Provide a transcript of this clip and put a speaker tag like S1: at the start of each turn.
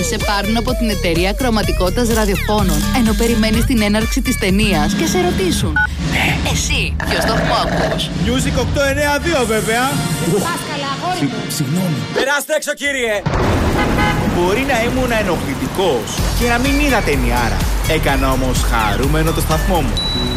S1: σε πάρουν από την εταιρεία ακροματικότητας ραδιοφώνων, ενώ περιμένεις την έναρξη της ταινίας και σε ρωτήσουν: εσύ, ποιο σταθμό ακούς?
S2: Music 892 βέβαια.
S3: Πάσκαλα, αγόρι μου.
S2: Συγγνώμη.
S4: Περάστε έξω, κύριε.
S2: Μπορεί να ήμουν ενοχλητικός και να μην είδα ταινιάρα. Έκανα όμως χαρούμενο το σταθμό μου.